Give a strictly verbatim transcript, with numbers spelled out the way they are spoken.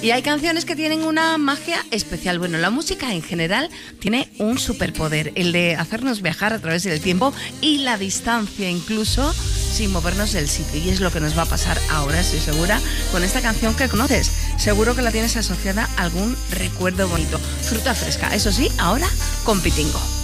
Y hay canciones que tienen una magia especial. Bueno, la música en general tiene un superpoder, el de hacernos viajar a través del tiempo y la distancia incluso, sin movernos del sitio. Y es lo que nos va a pasar ahora, estoy segura, con esta canción que conoces. Seguro que la tienes asociada a algún recuerdo bonito. Fruta Fresca, eso sí, ahora con Pitingo.